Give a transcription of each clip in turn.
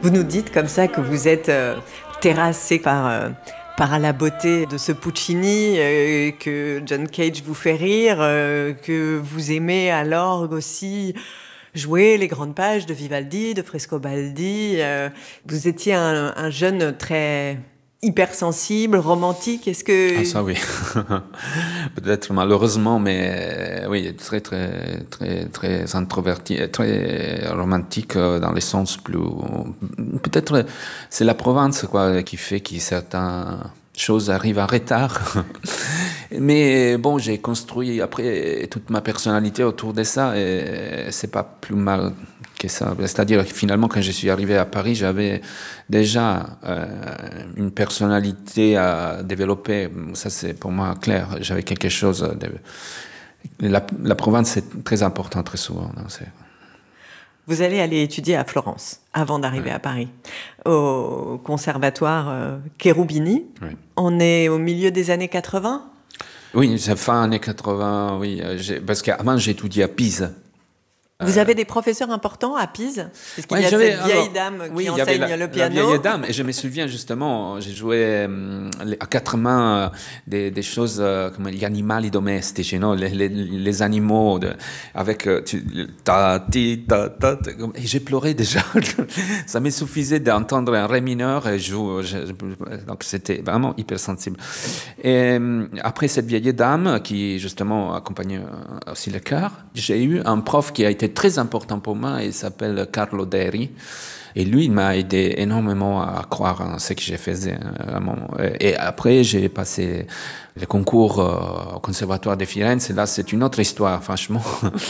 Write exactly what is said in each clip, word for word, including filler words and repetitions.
Vous nous dites comme ça que vous êtes euh, terrassé par, euh, par la beauté de ce Puccini, euh, que John Cage vous fait rire, euh, que vous aimez à l'orgue aussi jouer les grandes pages de Vivaldi, de Frescobaldi. Euh, vous étiez un, un jeune très hypersensible, romantique. Est-ce que... Ah ça oui, peut-être malheureusement, mais oui, très très très très introverti, très romantique dans les sens plus. Peut-être c'est la Provence quoi qui fait que certaines choses arrivent en retard. Mais bon, j'ai construit après toute ma personnalité autour de ça et c'est pas plus mal que ça. C'est-à-dire que finalement, quand je suis arrivé à Paris, j'avais déjà euh, une personnalité à développer. Ça, c'est pour moi clair. J'avais quelque chose de... La, la Provence, c'est très important, très souvent. Non, c'est... Vous allez aller étudier à Florence avant d'arriver ouais. à Paris, au conservatoire euh, Cherubini. Ouais. On est au milieu des années quatre-vingts. Oui, c'est fin années quatre-vingts, oui. J'ai, parce qu'avant, j'ai étudié à Pise. Vous avez des professeurs importants à Pise? Parce qu'il ouais, y a j'avais, cette vieille alors, dame qui oui, enseigne la, le piano. La vieille dame, et je me souviens justement, j'ai joué euh, à quatre mains euh, des, des choses euh, comme les animaux domestiques, non? les, les, les animaux, de, avec euh, tu, ta, ti, ta, ta, ta, et j'ai pleuré déjà. Ça me suffisait d'entendre un ré mineur et je, je, donc c'était vraiment hyper sensible. Et euh, après cette vieille dame qui justement accompagnait aussi le chœur, j'ai eu un prof qui a été très important pour moi, il s'appelle Carlo Deri. Et lui, il m'a aidé énormément à croire en ce que je faisais. Vraiment. Et après, j'ai passé le concours au Conservatoire de Firenze. Et là, c'est une autre histoire, franchement.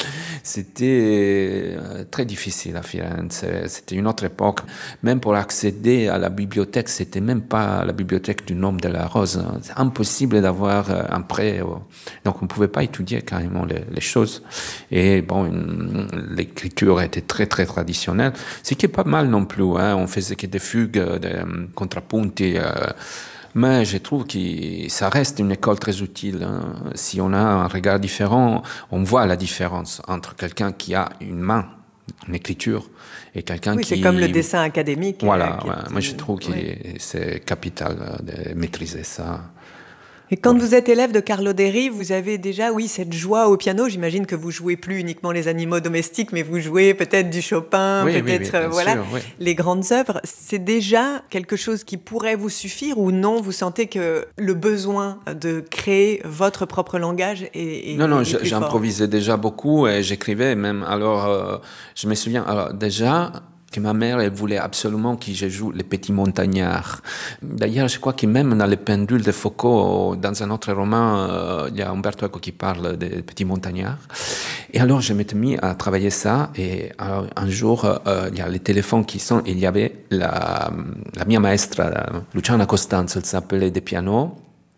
C'était très difficile à Firenze. C'était une autre époque. Même pour accéder à la bibliothèque, c'était même pas la bibliothèque du Nom de la Rose. C'est impossible d'avoir un prêt. Donc, on ne pouvait pas étudier carrément les, les choses. Et bon, une, l'écriture était très, très traditionnelle. Ce qui est pas mal non plus, hein. On faisait que des fugues, des contrapunti, euh, mais je trouve que ça reste une école très utile, hein. Si on a un regard différent, on voit la différence entre quelqu'un qui a une main, une écriture, et quelqu'un oui, qui... Oui, c'est comme le dessin académique. Voilà, euh, ouais. est... Moi je trouve que oui. c'est capital de maîtriser ça. Et quand vous êtes élève de Carlo Deri, vous avez déjà, oui, cette joie au piano. J'imagine que vous jouez plus uniquement les animaux domestiques, mais vous jouez peut-être du Chopin, oui, peut-être, oui, oui, voilà, sûr, oui. les grandes œuvres. C'est déjà quelque chose qui pourrait vous suffire ou non? Vous sentez que le besoin de créer votre propre langage est, est Non, non, est plus j'improvisais fort. déjà beaucoup et j'écrivais même. Alors, euh, je me souviens, alors déjà... que ma mère, elle voulait absolument que je joue les petits montagnards. D'ailleurs, je crois que même dans les pendules de Foucault, dans un autre roman, euh, il y a Umberto Eco qui parle des petits montagnards. Et alors, je m'étais mis à travailler ça, et alors, un jour, euh, il y a les téléphones qui sont, et il y avait la, la mia maestra, Luciana Costanzo, elle s'appelait, des pianos,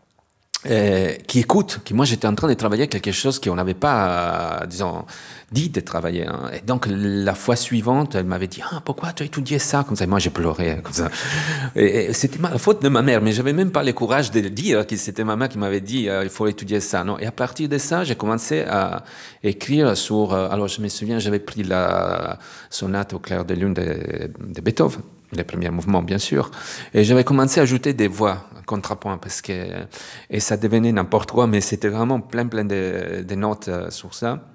Euh, qui écoute, qui moi j'étais en train de travailler quelque chose qu'on n'avait pas, euh, disons, dit de travailler. Hein. Et donc la fois suivante, elle m'avait dit ah pourquoi tu as étudié ça comme ça. Et moi j'ai pleuré comme ça. Et, et c'était la faute de ma mère, mais j'avais même pas le courage de le dire que c'était ma mère qui m'avait dit euh, il faut étudier ça. Non. Et à partir de ça, j'ai commencé à écrire sur. Euh, alors je me souviens, j'avais pris la sonate au clair de lune de, de Beethoven. Les premiers mouvements, bien sûr. Et j'avais commencé à ajouter des voix, contrapoint, parce que, et ça devenait n'importe quoi, mais c'était vraiment plein, plein de, de notes euh, sur ça.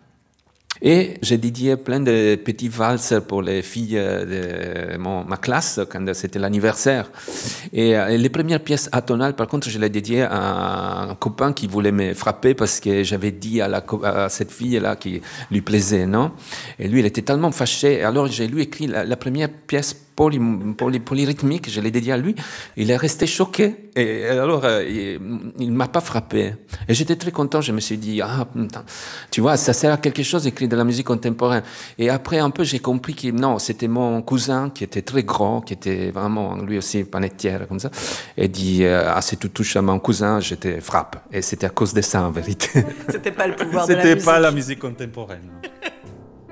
Et j'ai dédié plein de petits valses pour les filles de mon, ma classe, quand c'était l'anniversaire. Et, et les premières pièces atonales, par contre, je les dédiées à un copain qui voulait me frapper parce que j'avais dit à, la, à cette fille-là qui lui plaisait, non? Et lui, il était tellement fâché. Alors, j'ai lui écrit la, la première pièce poly, poly, polyrythmique, je l'ai dédiée à lui. Il est resté choqué. Et alors, euh, il ne m'a pas frappé. Et j'étais très content. Je me suis dit, ah, putain, tu vois, ça sert à quelque chose d'écrire de la musique contemporaine. Et après, un peu, j'ai compris que non, c'était mon cousin qui était très grand, qui était vraiment, lui aussi, panettière, comme ça. Et dit, euh, ah, si tu touches à mon cousin, je te frappe. Et c'était à cause de ça, en vérité. C'était pas le pouvoir de la musique. musique. C'était pas la musique contemporaine.